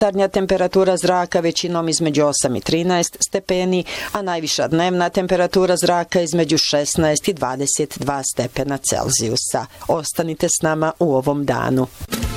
Jutarnja temperatura zraka većinom između 8 i 13 stepeni, a najviša dnevna temperatura zraka između 16 i 22 stepena Celzijusa. Ostanite s nama u ovom danu.